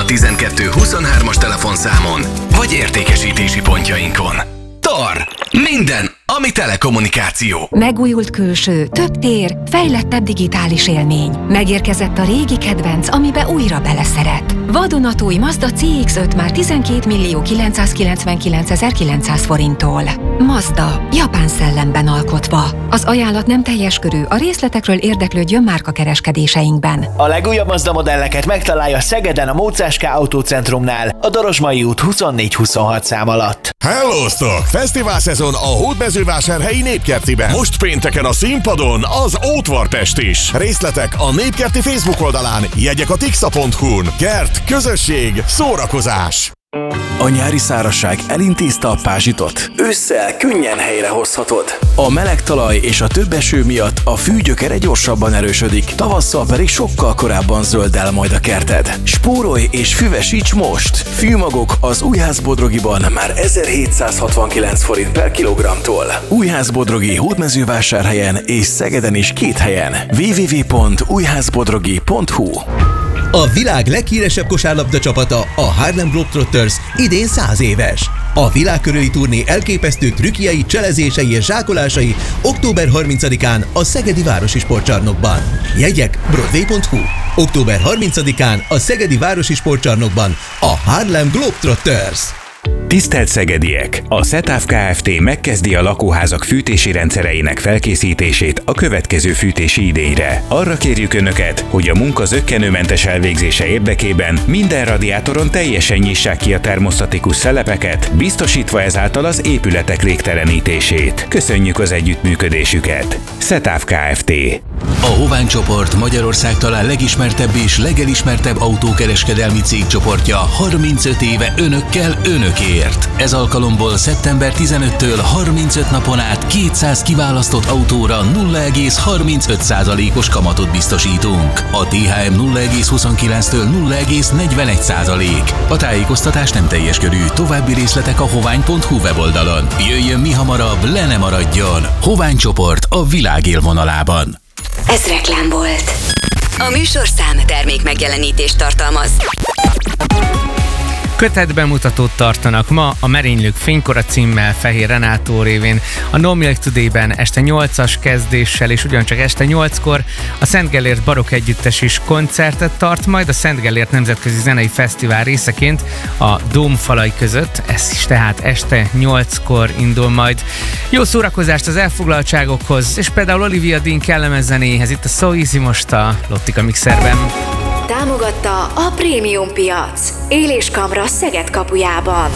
12 23-as telefonszámon, vagy értékesítési pontjainkon. TAR. Minden, ami telekommunikáció. Megújult külső, több tér, fejlettebb digitális élmény. Megérkezett a régi kedvenc, amibe újra beleszeret. Vadonatúj Mazda CX-5 már 12.999.900 forinttól. Mazda, japán szellemben alkotva. Az ajánlat nem teljes körű, a részletekről érdeklődjön márkakereskedéseinkben. A legújabb Mazda modelleket megtalálja Szegeden a Mócás K Autócentrumnál, a Dorosmai út 24-26 szám alatt. Hellóztok! Fesztiválszezon a Hódmezővásárhelyi Népkertiben. Most pénteken a színpadon az Ótvarpest is. Részletek a Népkerti Facebook oldalán, jegyek a tixa.hu-n. Kert, közösség, szórakozás. A nyári szárazság elintézte a pázsitot. Ősszel könnyen helyrehozhatod. A meleg talaj és a több eső miatt a fű gyökere gyorsabban erősödik, tavasszal pedig sokkal korábban zöld el majd a kerted. Spórolj és füvesíts most! Fűmagok az Újház-Bodrogiban már 1769 forint per kilogrammtól. Újház-Bodrogi Hódmezővásárhelyen és Szegeden is 2 helyen. www.újházbodrogi.hu. A világ leghíresebb kosárlabda csapata, a Harlem Globetrotters idén 100 éves. A világkörüli turné elképesztő trükkjei, cselezései és zsákolásai október 30-án a Szegedi Városi Sportcsarnokban. Jegyek broadway.hu. Október 30-án a Szegedi Városi Sportcsarnokban a Harlem Globetrotters. Tisztelt szegediek! A SETAF Kft. Megkezdi a lakóházak fűtési rendszereinek felkészítését a következő fűtési idényre. Arra kérjük Önöket, hogy a munka zökkenőmentes elvégzése érdekében minden radiátoron teljesen nyissák ki a termosztatikus szelepeket, biztosítva ezáltal az épületek légtelenítését. Köszönjük az együttműködésüket! SETAF Kft. A Hovány csoport Magyarország talán legismertebb és legelismertebb autókereskedelmi cégcsoportja 35 éve önökkel, önökért. Ez alkalomból szeptember 15-től 35 napon át 200 kiválasztott autóra 0,35%-os kamatot biztosítunk. A THM 0,29-től 0,41%. A tájékoztatás nem teljes körű, további részletek a hovány.hu weboldalon. Jöjjön mi hamarabb, le ne maradjon! Hovány csoport a világ élvonalában. Ez reklám volt. A műsorszám termék megjelenítést tartalmaz. Kötetbemutatót tartanak ma a Merénylők fénykora címmel Fehér Renátó révén. A No Milk Today-ben este 8-as kezdéssel és ugyancsak este 8-kor a Szent Gellért Barokk Együttes is koncertet tart, majd a Szent Gellért Nemzetközi Zenei Fesztivál részeként a Dóm falai között. Ez is tehát este 8-kor indul majd. Jó szórakozást az elfoglaltságokhoz, és például Olivia Dean kellemes zenéhez. Itt a So Easy most a Lottika Mixerben. Támogatta a Prémium piac. Éléskamra Szeged kapujában.